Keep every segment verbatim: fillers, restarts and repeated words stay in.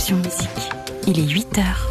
Option Musique. Il est huit heures.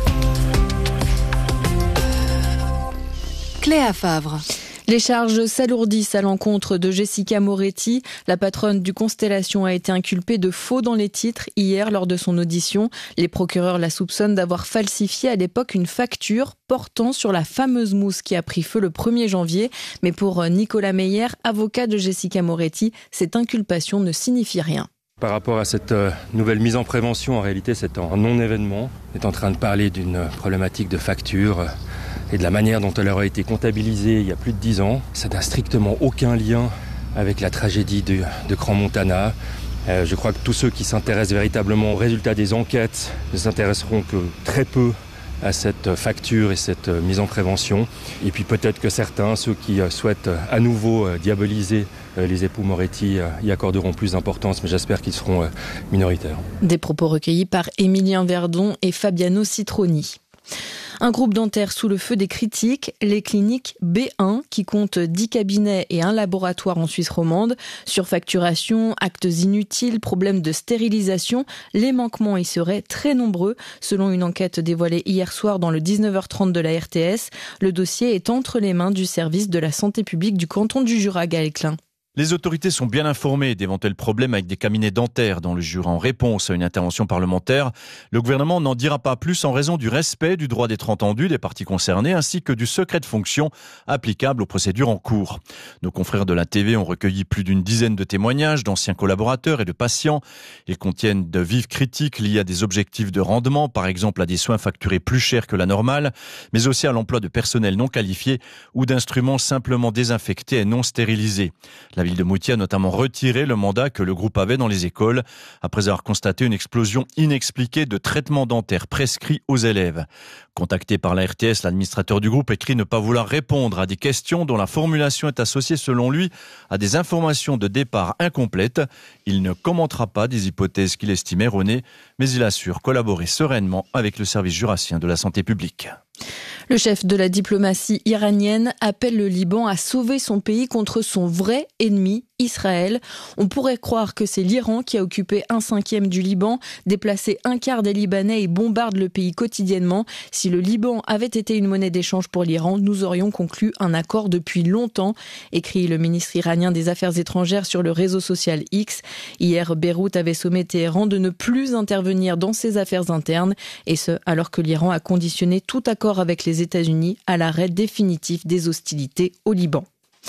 Cléa Favre. Les charges s'alourdissent à l'encontre de Jessica Moretti. La patronne du Constellation a été inculpée de faux dans les titres hier lors de son audition. Les procureurs la soupçonnent d'avoir falsifié à l'époque une facture portant sur la fameuse mousse qui a pris feu le premier janvier. Mais pour Nicolas Meyer, avocat de Jessica Moretti, cette inculpation ne signifie rien. Par rapport à cette nouvelle mise en prévention, en réalité c'est un non-événement. On est en train de parler d'une problématique de facture et de la manière dont elle aurait été comptabilisée il y a plus de dix ans. Ça n'a strictement aucun lien avec la tragédie de, de Crans-Montana. Euh, je crois que tous ceux qui s'intéressent véritablement aux résultats des enquêtes ne s'intéresseront que très peu à cette facture et cette mise en prévention. Et puis peut-être que certains, ceux qui souhaitent à nouveau diaboliser les époux Moretti, y accorderont plus d'importance, mais j'espère qu'ils seront minoritaires. Des propos recueillis par Émilien Verdon et Fabiano Citroni. Un groupe dentaire sous le feu des critiques, les cliniques B un, qui comptent dix cabinets et un laboratoire en Suisse romande. Surfacturation, actes inutiles, problèmes de stérilisation, les manquements y seraient très nombreux. Selon une enquête dévoilée hier soir dans le dix-neuf heures trente de la R T S, le dossier est entre les mains du service de la santé publique du canton du Jura, Gaël Klein. Les autorités sont bien informées d'éventuels problèmes avec des cabinets dentaires dans le Jura. En réponse à une intervention parlementaire, le gouvernement n'en dira pas plus en raison du respect du droit d'être entendu des parties concernées ainsi que du secret de fonction applicable aux procédures en cours. Nos confrères de la T V ont recueilli plus d'une dizaine de témoignages d'anciens collaborateurs et de patients. Ils contiennent de vives critiques liées à des objectifs de rendement, par exemple à des soins facturés plus chers que la normale, mais aussi à l'emploi de personnel non qualifié ou d'instruments simplement désinfectés et non stérilisés. La ville de Moutier a notamment retiré le mandat que le groupe avait dans les écoles, après avoir constaté une explosion inexpliquée de traitements dentaires prescrits aux élèves. Contacté par la R T S, l'administrateur du groupe écrit ne pas vouloir répondre à des questions dont la formulation est associée, selon lui, à des informations de départ incomplètes. Il ne commentera pas des hypothèses qu'il estime erronées, mais il assure collaborer sereinement avec le service jurassien de la santé publique. Le chef de la diplomatie iranienne appelle le Liban à sauver son pays contre son vrai ennemi, Israël. On pourrait croire que c'est l'Iran qui a occupé un cinquième du Liban, déplacé un quart des Libanais et bombarde le pays quotidiennement. Si le Liban avait été une monnaie d'échange pour l'Iran, nous aurions conclu un accord depuis longtemps, écrit le ministre iranien des Affaires étrangères sur le réseau social X. Hier, Beyrouth avait sommé Téhéran de ne plus intervenir dans ses affaires internes, et ce, alors que l'Iran a conditionné tout accord avec les États-Unis à l'arrêt définitif des hostilités au Liban.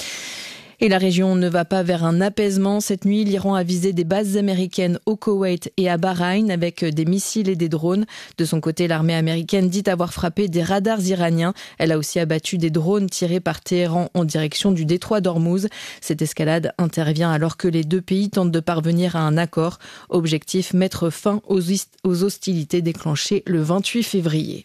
Et la région ne va pas vers un apaisement. Cette nuit, l'Iran a visé des bases américaines au Koweït et à Bahreïn avec des missiles et des drones. De son côté, l'armée américaine dit avoir frappé des radars iraniens. Elle a aussi abattu des drones tirés par Téhéran en direction du détroit d'Ormuz. Cette escalade intervient alors que les deux pays tentent de parvenir à un accord. Objectif, mettre fin aux hostilités déclenchées le vingt-huit février.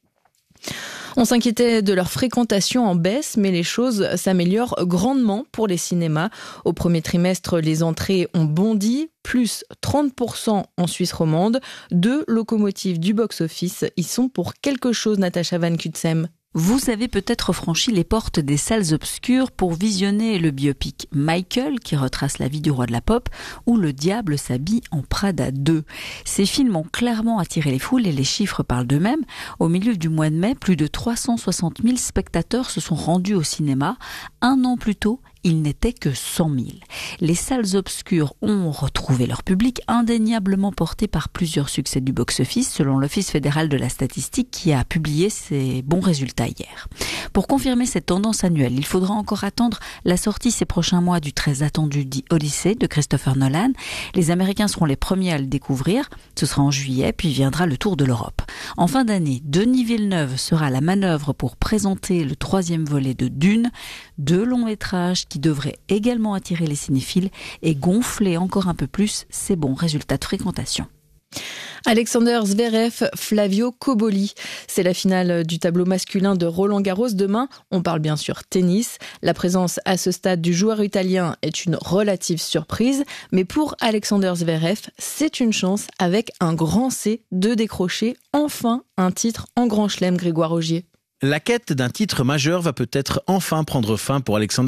On s'inquiétait de leur fréquentation en baisse, mais les choses s'améliorent grandement pour les cinémas. Au premier trimestre, les entrées ont bondi, plus trente pour cent en Suisse romande. Deux locomotives du box-office y sont pour quelque chose, Natacha Van Kutsem. Vous avez peut-être franchi les portes des salles obscures pour visionner le biopic Michael, qui retrace la vie du roi de la pop, ou Le diable s'habille en Prada deux. Ces films ont clairement attiré les foules et les chiffres parlent d'eux-mêmes. Au milieu du mois de mai, plus de trois cent soixante mille spectateurs se sont rendus au cinéma. Un an plus tôt, il n'était que cent mille. Les salles obscures ont retrouvé leur public, indéniablement porté par plusieurs succès du box-office, selon l'Office fédéral de la statistique qui a publié ses bons résultats hier. Pour confirmer cette tendance annuelle, il faudra encore attendre la sortie ces prochains mois du très attendu The Odyssey de Christopher Nolan. Les Américains seront les premiers à le découvrir. Ce sera en juillet, puis viendra le tour de l'Europe. En fin d'année, Denis Villeneuve sera à la manœuvre pour présenter le troisième volet de Dune, deux longs métrages qui devrait également attirer les cinéphiles et gonfler encore un peu plus ses bons résultats de fréquentation. Alexander Zverev, Flavio Cobolli. C'est la finale du tableau masculin de Roland-Garros demain. On parle bien sûr tennis. La présence à ce stade du joueur italien est une relative surprise. Mais pour Alexander Zverev, c'est une chance avec un grand C de décrocher enfin un titre en Grand Chelem, Grégoire Augier. La quête d'un titre majeur va peut-être enfin prendre fin pour Alexander